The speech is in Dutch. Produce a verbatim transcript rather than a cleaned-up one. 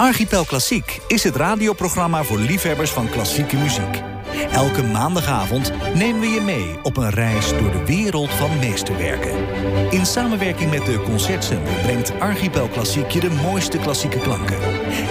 Archipel Klassiek is het radioprogramma voor liefhebbers van klassieke muziek. Elke maandagavond nemen we je mee op een reis door de wereld van meesterwerken. In samenwerking met de Concertzender brengt Archipel Klassiek je de mooiste klassieke klanken.